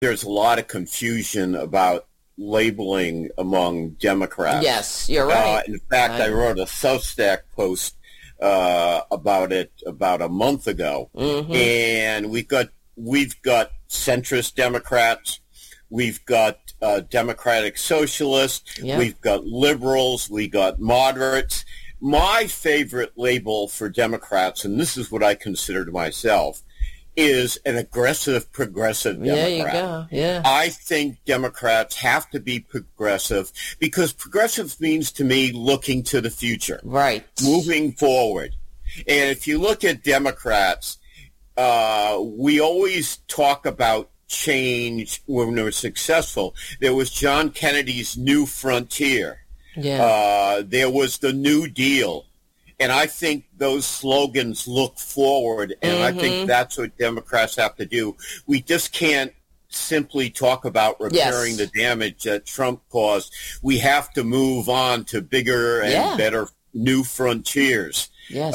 there's a lot of confusion about labeling among Democrats. Yes, you're right. In fact, I wrote a Substack post about it about a month ago, and we've got centrist Democrats, we've got Democratic Socialists, we've got liberals, we got moderates. My favorite label for Democrats, and this is what I consider to myself, is an aggressive progressive Democrat. There you go. Yeah. I think Democrats have to be progressive because progressive means to me looking to the future. Right. Moving forward. And if you look at Democrats, we always talk about change when we're successful. There was John Kennedy's New Frontier. Yeah. There was the New Deal. And I think those slogans look forward, and I think that's what Democrats have to do. We just can't simply talk about repairing the damage that Trump caused. We have to move on to bigger and better new frontiers. Yes.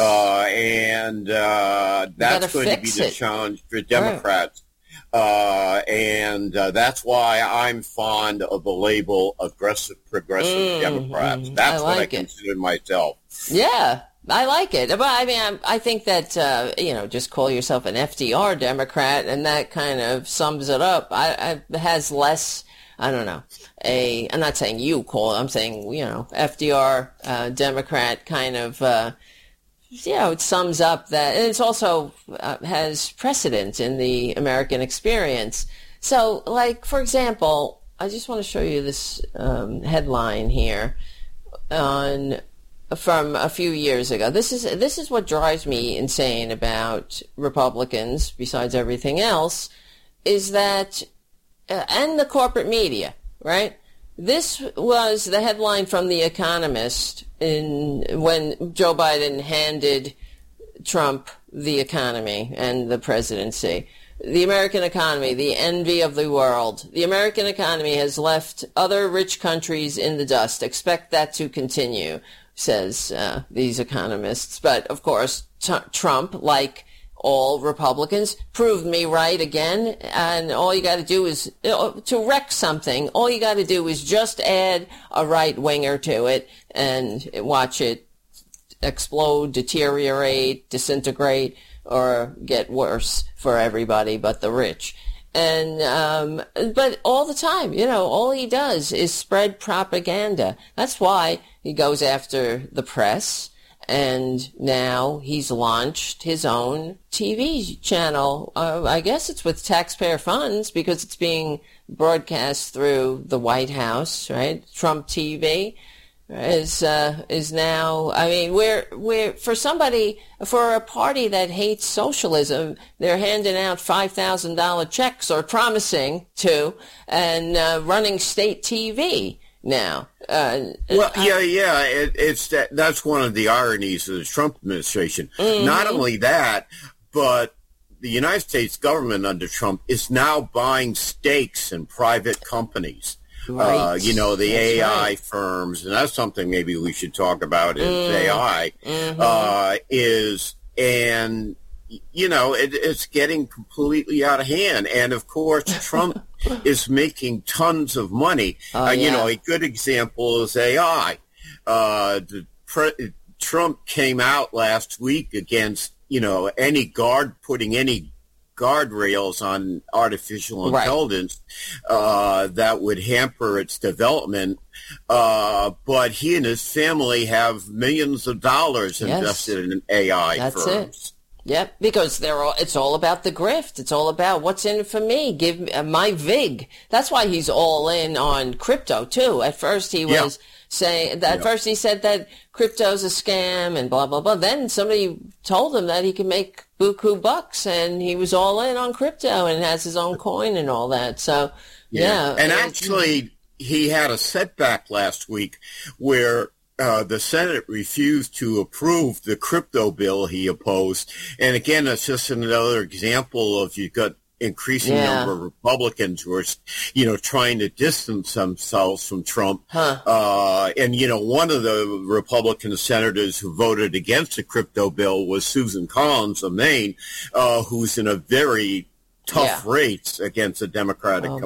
That's going to be the challenge for Democrats. Right. That's why I'm fond of the label aggressive progressive Democrats. That's what I consider myself. Yeah. I like it. But I mean, I think that, just call yourself an FDR Democrat and that kind of sums it up. Has less, I don't know, I'm not saying you call it, I'm saying, FDR Democrat kind of, it sums up that, and it's also has precedent in the American experience. So, like, for example, I just want to show you this headline here from a few years ago. This is what drives me insane about Republicans, besides everything else, is that, and the corporate media, right? This was the headline from The Economist when Joe Biden handed Trump the economy and the presidency. The American economy, the envy of the world. The American economy has left other rich countries in the dust. Expect that to continue, says these economists. But, of course, Trump, like all Republicans, proved me right again. And all you got to do is, to wreck something, all you got to do is just add a right-winger to it and watch it explode, deteriorate, disintegrate, or get worse for everybody but the rich. And but all the time, all he does is spread propaganda. That's why he goes after the press, and now he's launched his own TV channel. I guess it's with taxpayer funds because it's being broadcast through the White House, right? Trump TV is now, I mean, we're for a party that hates socialism, they're handing out $5,000 checks, or promising to, and running state TV now. It's that's one of the ironies of the Trump administration. Not only that, but the United States government under Trump is now buying stakes in private companies. Right. The AI firms, and that's something maybe we should talk about is AI, it's getting completely out of hand. And, of course, Trump is making tons of money. A good example is AI. Trump came out last week against, putting any guardrails on artificial intelligence that would hamper its development. But he and his family have millions of dollars invested in AI firms. That's it. Yep, because it's all about the grift. It's all about what's in it for me. Give my VIG. That's why he's all in on crypto too. At first he was saying that. First he said that crypto's a scam and blah blah blah. Then somebody told him that he could make buku bucks, and he was all in on crypto and has his own coin and all that. So and actually he had a setback last week where the Senate refused to approve the crypto bill he opposed. And again, it's just another example of you've got increasing number of Republicans who are, trying to distance themselves from Trump. And, one of the Republican senators who voted against the crypto bill was Susan Collins of Maine, who's in a very tough race against the Democratic